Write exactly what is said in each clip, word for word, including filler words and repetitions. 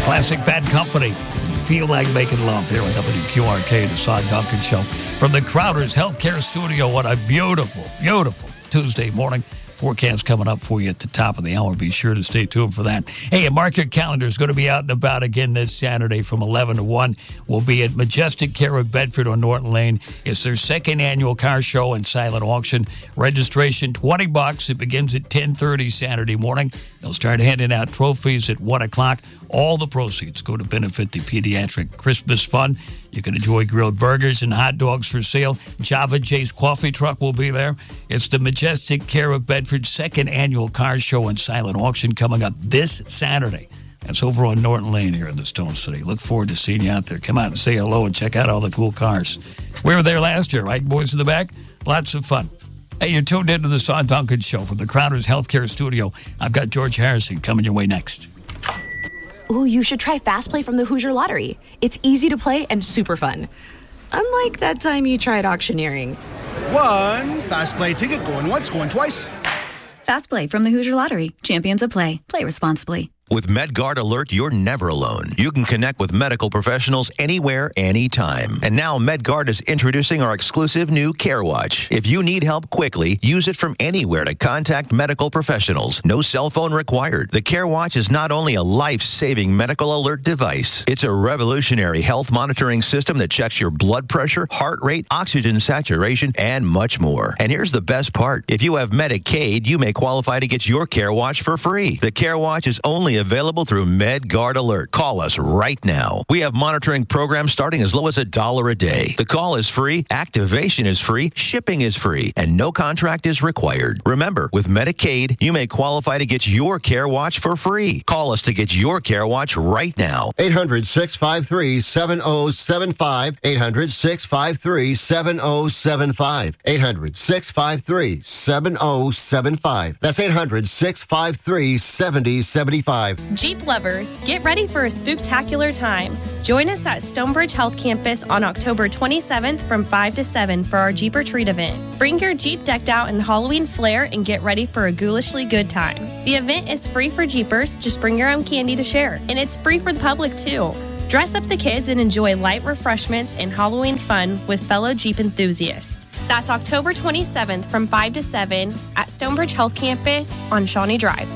Classic Bad Company. Feel like making love here on W Q R K, the Son Duncan Show. From the Crowder's Healthcare Studio, what a beautiful, beautiful Tuesday morning. Forecast coming up for you at the top of the hour. Be sure to stay tuned for that. Hey, and mark your calendars. Going to be out and about again this Saturday from eleven to one. We'll be at Majestic Care of Bedford on Norton Lane. It's their second annual car show and silent auction. Registration, twenty bucks. It begins at ten thirty Saturday morning. They'll start handing out trophies at one o'clock. All the proceeds go to benefit the Pediatric Christmas Fund. You can enjoy grilled burgers and hot dogs for sale. Java J's coffee truck will be there. It's the Majestic Care of Bedford's second annual car show and silent auction coming up this Saturday. That's over on Norton Lane here in the Stone City. Look forward to seeing you out there. Come out and say hello and check out all the cool cars. We were there last year, right, boys in the back? Lots of fun. Hey, you're tuned into the Son Duncan Show from the Crowder's Healthcare Studio. I've got George Harrison coming your way next. Ooh, you should try Fast Play from the Hoosier Lottery. It's easy to play and super fun. Unlike that time you tried auctioneering. One Fast Play ticket going once, going twice. Fast Play from the Hoosier Lottery. Champions of play. Play responsibly. With MedGuard Alert, you're never alone. You can connect with medical professionals anywhere, anytime. And now MedGuard is introducing our exclusive new CareWatch. If you need help quickly, use it from anywhere to contact medical professionals. No cell phone required. The CareWatch is not only a life-saving medical alert device, it's a revolutionary health monitoring system that checks your blood pressure, heart rate, oxygen saturation, and much more. And here's the best part. If you have Medicaid, you may qualify to get your CareWatch for free. The CareWatch is only available through MedGuard Alert. Call us right now. We have monitoring programs starting as low as a dollar a day. The call is free, activation is free, shipping is free, and no contract is required. Remember, with Medicaid, you may qualify to get your CareWatch for free. Call us to get your CareWatch right now. eight hundred, six five three, seven oh seven five. eight hundred, six five three, seven oh seven five. eight hundred, six five three, seven oh seven five. That's eight hundred, six five three, seven oh seven five. Jeep lovers, get ready for a spooktacular time. Join us at Stonebridge Health Campus on October twenty-seventh from five to seven for our Jeep Retreat event. Bring your Jeep decked out in Halloween flair and get ready for a ghoulishly good time. The event is free for Jeepers, just bring your own candy to share. And it's free for the public too. Dress up the kids and enjoy light refreshments and Halloween fun with fellow Jeep enthusiasts. That's October twenty-seventh from five to seven at Stonebridge Health Campus on Shawnee Drive.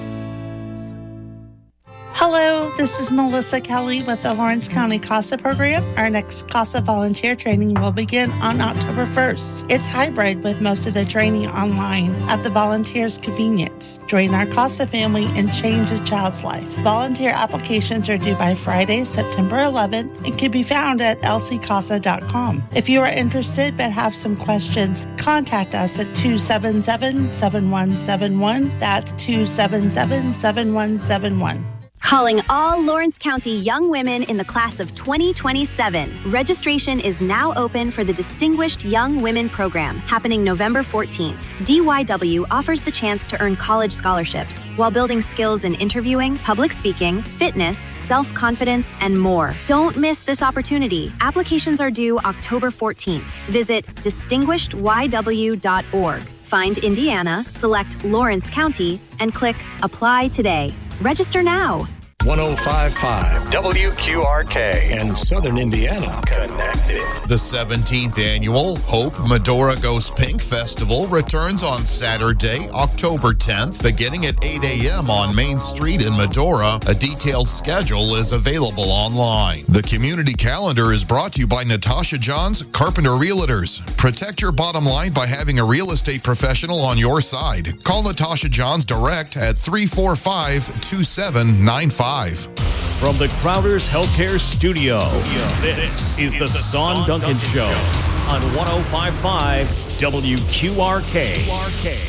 Hello, this is Melissa Kelly with the Lawrence County CASA program. Our next CASA volunteer training will begin on October first. It's hybrid with most of the training online at the volunteers' convenience. Join our CASA family and change a child's life. Volunteer applications are due by Friday, September eleventh and can be found at l c casa dot com. If you are interested but have some questions, contact us at two seven seven, seven one seven one. That's two seven seven, seven one seven one. Calling all Lawrence County young women in the class of twenty twenty-seven. Registration is now open for the Distinguished Young Women Program, happening November fourteenth. D Y W offers the chance to earn college scholarships while building skills in interviewing, public speaking, fitness, self-confidence, and more. Don't miss this opportunity. Applications are due October fourteenth. Visit distinguished y w dot org. Find Indiana, select Lawrence County, and click Apply Today. Register now. one oh five point five W Q R K and Southern Indiana connected. The seventeenth annual Hope Medora Goes Pink Festival returns on Saturday, October tenth, beginning at eight a.m. on Main Street in Medora. A detailed schedule is available online. The community calendar is brought to you by Natasha Johns, Carpenter Realtors. Protect your bottom line by having a real estate professional on your side. Call Natasha Johns direct at three four five, two seven nine five. From the Crowder's Healthcare Studio, this is the Son Duncan Show on one oh five point five W Q R K.